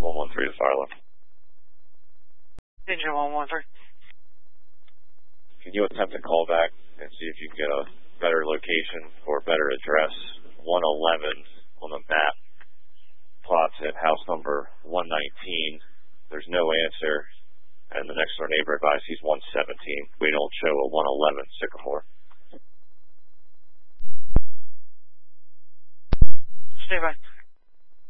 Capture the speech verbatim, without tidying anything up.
one one three to Philo. Engine one one three. Can you attempt to call back and see if you can get a better location or better address? one eleven on the map plots at house number one nineteen. There's no answer, and the next door neighbor advised he's one seventeen. We don't show a one eleven Sycamore. Stay by.